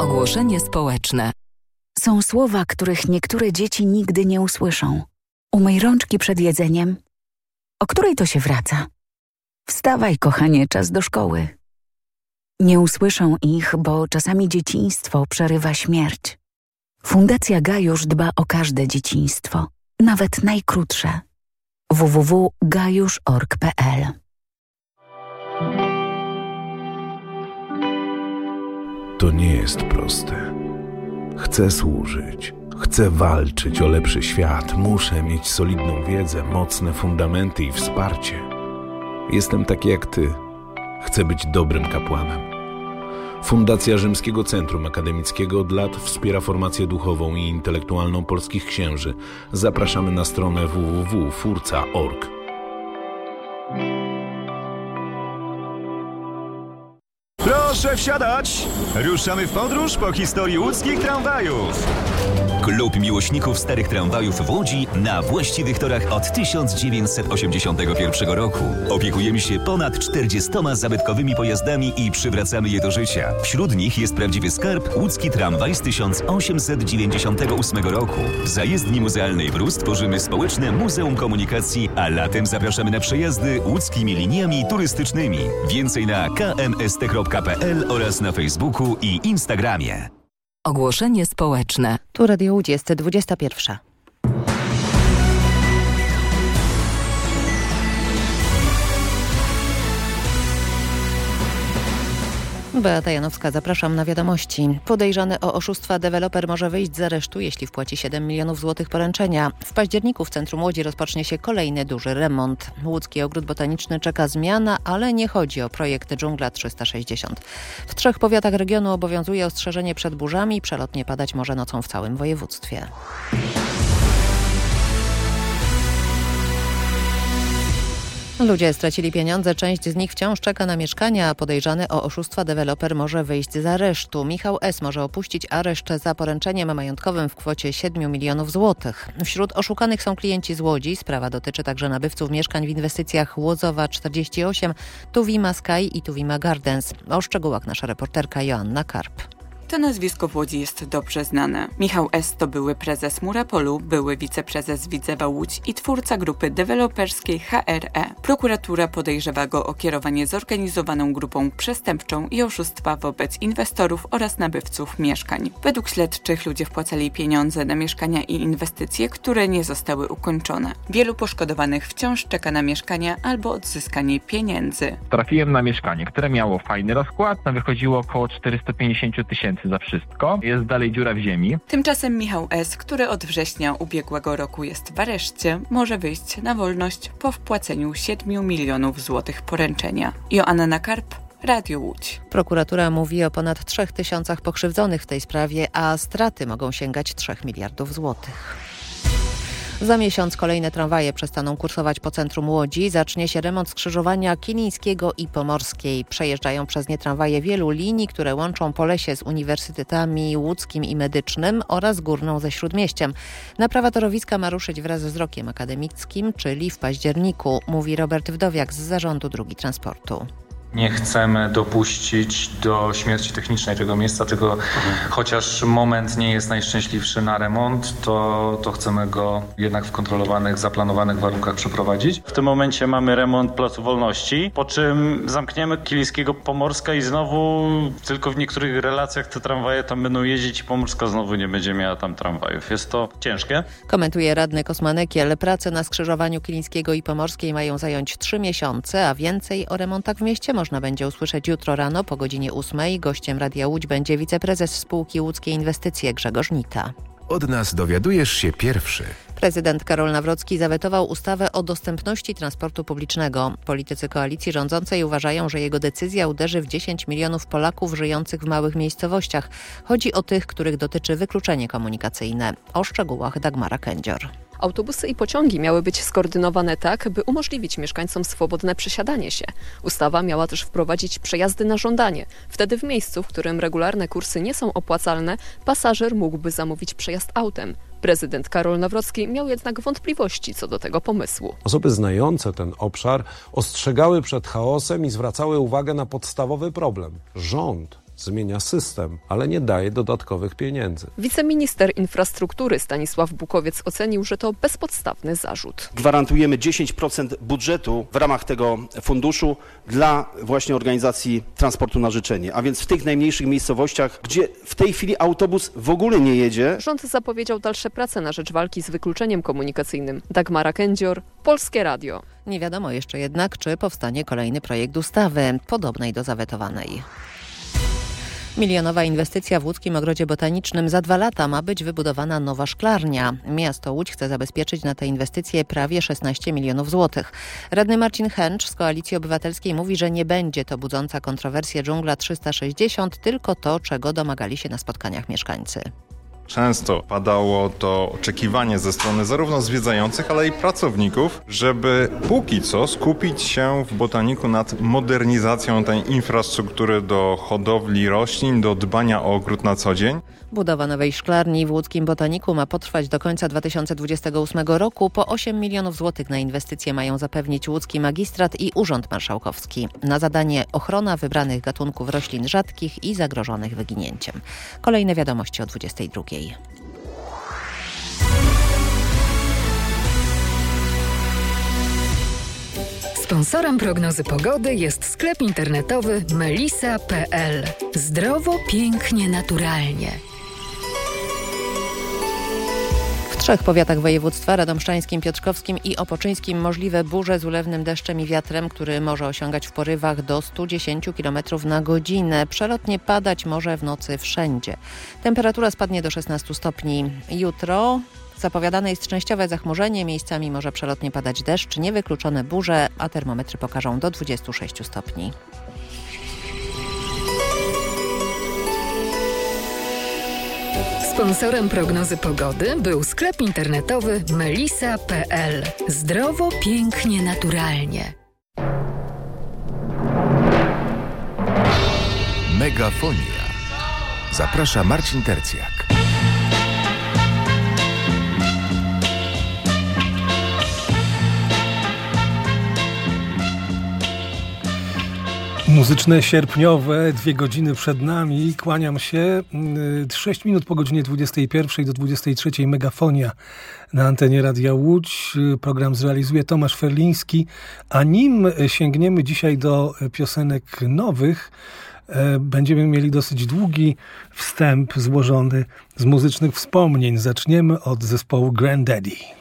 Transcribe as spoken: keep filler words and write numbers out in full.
Ogłoszenie społeczne. Są słowa, których niektóre dzieci nigdy nie usłyszą. Umyj rączki przed jedzeniem. O której to się wraca? Wstawaj, kochanie, czas do szkoły. Nie usłyszą ich, bo czasami dzieciństwo przerywa śmierć. Fundacja Gajusz dba o każde dzieciństwo, nawet najkrótsze. w w w kropka gajusz kropka org kropka p l. To nie jest proste. Chcę służyć, chcę walczyć o lepszy świat, muszę mieć solidną wiedzę, mocne fundamenty i wsparcie. Jestem taki jak ty. Chcę być dobrym kapłanem. Fundacja Rzymskiego Centrum Akademickiego od lat wspiera formację duchową i intelektualną polskich księży. Zapraszamy na stronę w w w kropka furca kropka org. Proszę wsiadać! Ruszamy w podróż po historii łódzkich tramwajów. Klub miłośników starych tramwajów w Łodzi na właściwych torach od tysiąc dziewięćset osiemdziesiątego pierwszego roku. Opiekujemy się ponad czterdziestoma zabytkowymi pojazdami i przywracamy je do życia. Wśród nich jest prawdziwy skarb łódzki tramwaj z tysiąc osiemset dziewięćdziesiątego ósmego roku. W zajezdni muzealnej w Rus tworzymy społeczne Muzeum Komunikacji, a latem zapraszamy na przejazdy łódzkimi liniami turystycznymi. Więcej na k m s t kropka p l oraz na Facebooku i Instagramie. Ogłoszenie społeczne. Tu Radio Łódź, jest dwudziesta pierwsza. Beata Janowska, zapraszam na wiadomości. Podejrzany o oszustwa deweloper może wyjść z aresztu, jeśli wpłaci siedem milionów złotych poręczenia. W październiku w centrum Łodzi rozpocznie się kolejny duży remont. Łódzki Ogród Botaniczny czeka zmiana, ale nie chodzi o projekt Dżungla trzysta sześćdziesiąt. W trzech powiatach regionu obowiązuje ostrzeżenie przed burzami. Przelotnie padać może nocą w całym województwie. Ludzie stracili pieniądze, część z nich wciąż czeka na mieszkania, a podejrzany o oszustwa deweloper może wyjść z aresztu. Michał S. może opuścić areszt za poręczeniem majątkowym w kwocie siedmiu milionów złotych. Wśród oszukanych są klienci z Łodzi. Sprawa dotyczy także nabywców mieszkań w inwestycjach Łozowa czterdzieści osiem, Tuwima Sky i Tuwima Gardens. O szczegółach nasza reporterka Joanna Karp. To nazwisko w Łodzi jest dobrze znane. Michał S. to były prezes Murapolu, były wiceprezes Widzewa Łódź i twórca grupy deweloperskiej H R E. Prokuratura podejrzewa go o kierowanie zorganizowaną grupą przestępczą i oszustwa wobec inwestorów oraz nabywców mieszkań. Według śledczych ludzie wpłacali pieniądze na mieszkania i inwestycje, które nie zostały ukończone. Wielu poszkodowanych wciąż czeka na mieszkania albo odzyskanie pieniędzy. Trafiłem na mieszkanie, które miało fajny rozkład, na wychodziło około czterysta pięćdziesiąt tysięcy za wszystko. Jest dalej dziura w ziemi. Tymczasem Michał S., który od września ubiegłego roku jest w areszcie, może wyjść na wolność po wpłaceniu siedmiu milionów złotych poręczenia. Joanna Karp, Radio Łódź. Prokuratura mówi o ponad trzech tysiącach pokrzywdzonych w tej sprawie, a straty mogą sięgać trzech miliardów złotych. Za miesiąc kolejne tramwaje przestaną kursować po centrum Łodzi. Zacznie się remont skrzyżowania Kilińskiego i Pomorskiej. Przejeżdżają przez nie tramwaje wielu linii, które łączą Polesie z uniwersytetami łódzkim i medycznym oraz Górną ze Śródmieściem. Naprawa torowiska ma ruszyć wraz z rokiem akademickim, czyli w październiku, mówi Robert Wdowiak z Zarządu Dróg Transportu. Nie chcemy dopuścić do śmierci technicznej tego miejsca, tylko chociaż moment nie jest najszczęśliwszy na remont, to, to chcemy go jednak w kontrolowanych, zaplanowanych warunkach przeprowadzić. W tym momencie mamy remont Placu Wolności, po czym zamkniemy Kilińskiego Pomorska i znowu tylko w niektórych relacjach te tramwaje tam będą jeździć i Pomorska znowu nie będzie miała tam tramwajów. Jest to ciężkie. Komentuje radny Kosmanekiel. Prace na skrzyżowaniu Kilińskiego i Pomorskiej mają zająć trzy miesiące, a więcej o remontach w mieście można będzie usłyszeć jutro rano po godzinie ósmej. Gościem Radia Łódź będzie wiceprezes spółki Łódzkie Inwestycje Grzegorz Nita. Od nas dowiadujesz się pierwszy. Prezydent Karol Nawrocki zawetował ustawę o dostępności transportu publicznego. Politycy koalicji rządzącej uważają, że jego decyzja uderzy w dziesięć milionów Polaków żyjących w małych miejscowościach. Chodzi o tych, których dotyczy wykluczenie komunikacyjne. O szczegółach Dagmara Kędzior. Autobusy i pociągi miały być skoordynowane tak, by umożliwić mieszkańcom swobodne przesiadanie się. Ustawa miała też wprowadzić przejazdy na żądanie. Wtedy w miejscu, w którym regularne kursy nie są opłacalne, pasażer mógłby zamówić przejazd autem. Prezydent Karol Nawrocki miał jednak wątpliwości co do tego pomysłu. Osoby znające ten obszar ostrzegały przed chaosem i zwracały uwagę na podstawowy problem. Rząd zmienia system, ale nie daje dodatkowych pieniędzy. Wiceminister infrastruktury Stanisław Bukowiec ocenił, że to bezpodstawny zarzut. Gwarantujemy dziesięć procent budżetu w ramach tego funduszu dla właśnie organizacji transportu na życzenie, a więc w tych najmniejszych miejscowościach, gdzie w tej chwili autobus w ogóle nie jedzie. Rząd zapowiedział dalsze prace na rzecz walki z wykluczeniem komunikacyjnym. Dagmara Kędzior, Polskie Radio. Nie wiadomo jeszcze jednak, czy powstanie kolejny projekt ustawy, podobnej do zawetowanej. Milionowa inwestycja w Łódzkim Ogrodzie Botanicznym. Za dwa lata ma być wybudowana nowa szklarnia. Miasto Łódź chce zabezpieczyć na tę inwestycję prawie szesnaście milionów złotych. Radny Marcin Chęcz z Koalicji Obywatelskiej mówi, że nie będzie to budząca kontrowersję dżungla trzysta sześćdziesiąt, tylko to, czego domagali się na spotkaniach mieszkańcy. Często padało to oczekiwanie ze strony zarówno zwiedzających, ale i pracowników, żeby póki co skupić się w botaniku nad modernizacją tej infrastruktury do hodowli roślin, do dbania o ogród na co dzień. Budowa nowej szklarni w Łódzkim Botaniku ma potrwać do końca dwa tysiące dwudziestego ósmego roku. Po osiem milionów złotych na inwestycje mają zapewnić Łódzki Magistrat i Urząd Marszałkowski. Na zadanie ochrona wybranych gatunków roślin rzadkich i zagrożonych wyginięciem. Kolejne wiadomości o dwudziestej drugiej. Sponsorem prognozy pogody jest sklep internetowy melisa kropka p l. Zdrowo, pięknie, naturalnie. W trzech powiatach województwa radomszczańskim, piotrkowskim i opoczyńskim możliwe burze z ulewnym deszczem i wiatrem, który może osiągać w porywach do stu dziesięciu kilometrów na godzinę. Przelotnie padać może w nocy wszędzie. Temperatura spadnie do szesnastu stopni. Jutro zapowiadane jest częściowe zachmurzenie, miejscami może przelotnie padać deszcz, niewykluczone burze, a termometry pokażą do dwudziestu sześciu stopni. Sponsorem prognozy pogody był sklep internetowy melisa kropka p l. Zdrowo, pięknie, naturalnie. Megafonia. Zaprasza Marcin Tercjak. Muzyczne sierpniowe, dwie godziny przed nami. Kłaniam się. Sześć minut po godzinie dwudziestej pierwszej do dwudziestej trzeciej Megafonia na antenie Radia Łódź. Program zrealizuje Tomasz Ferliński. A nim sięgniemy dzisiaj do piosenek nowych, będziemy mieli dosyć długi wstęp złożony z muzycznych wspomnień. Zaczniemy od zespołu Grandaddy.